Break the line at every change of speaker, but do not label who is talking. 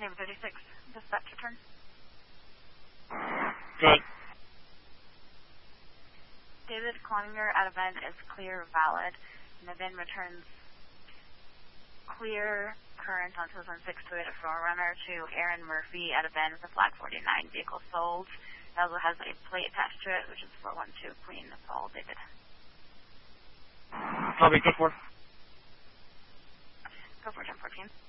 David 36, dispatch return.
Good.
David Cloninger at event is clear, valid, and the VIN returns clear current on 2006 Toyota 4Runner to Aaron Murphy at event with a flag 49 vehicle sold. It also has a plate attached to it, which is 412 clean. That's all, David.
Copy, go for it.
Go for 1014.